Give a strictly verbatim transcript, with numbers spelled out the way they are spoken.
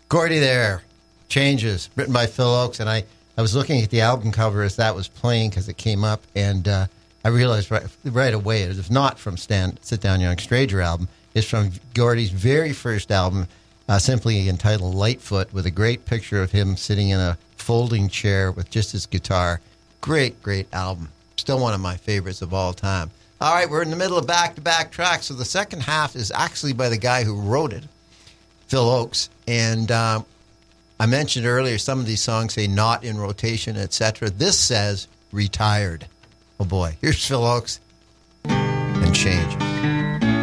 Gordy there, Changes, written by Phil Ochs, and I, I was looking at the album cover as that was playing because it came up, and uh, I realized right, right away it is not from Stand, Sit Down Young Stranger album. It's from Gordy's very first album, uh, simply entitled Lightfoot, with a great picture of him sitting in a folding chair with just his guitar. Great, great album. Still one of my favorites of all time. All right, we're in the middle of back-to-back tracks, so the second half is actually by the guy who wrote it, Phil Ochs, and uh, I mentioned earlier some of these songs say not in rotation, et cetera. This says retired. Oh, boy. Here's Phil Ochs and Change.